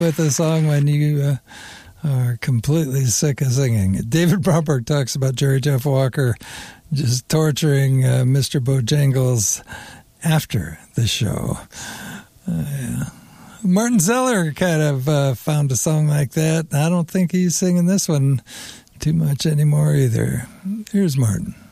with a song when you are completely sick of singing. David Bromberg talks about Jerry Jeff Walker just torturing Mr. Bojangles after the show. Yeah. Martin Zeller kind of found a song like that. I don't think he's singing this one too much anymore either. Here's Martin.